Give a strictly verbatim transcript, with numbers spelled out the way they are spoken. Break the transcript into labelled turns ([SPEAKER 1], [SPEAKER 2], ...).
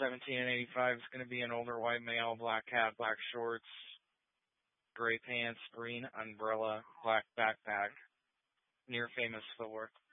[SPEAKER 1] seventeen and eighty-five is going to be an older white male, black hat, black shorts, gray pants, green umbrella, black backpack, near famous footwork.